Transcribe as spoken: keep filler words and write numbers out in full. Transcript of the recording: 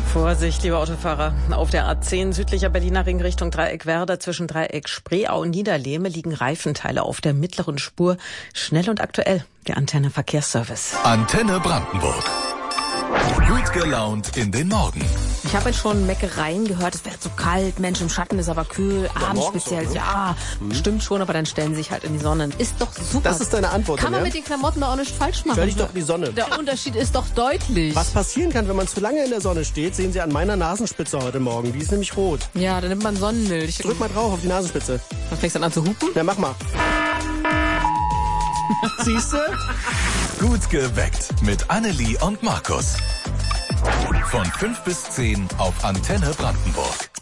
Vorsicht, liebe Autofahrer. Auf der A zehn südlicher Berliner Ring Richtung Dreieck Werder zwischen Dreieck Spreeau und Niederlehme liegen Reifenteile auf der mittleren Spur. Schnell und aktuell, der Antenne Verkehrsservice. Antenne Brandenburg. Gut gelaunt in den Morgen. Ich habe jetzt schon Meckereien gehört, es wäre zu kalt, Mensch, im Schatten ist aber kühl, abends speziell, so, ne? Ja, mhm. Stimmt schon, aber dann stellen sie sich halt in die Sonne. Ist doch super. Das ist deine Antwort. Kann man ja? mit den Klamotten auch nicht falsch machen. Stell dich doch in die Sonne. Der Unterschied ist doch deutlich. Was passieren kann, wenn man zu lange in der Sonne steht, sehen Sie an meiner Nasenspitze heute Morgen. Die ist nämlich rot. Ja, dann nimmt man Sonnenmilch. Drück mal drauf auf die Nasenspitze. Dann fängst du dann an zu hupen? Ja, mach mal. Siehst du? Gut geweckt mit Annelie und Markus. Von fünf bis zehn auf Antenne Brandenburg.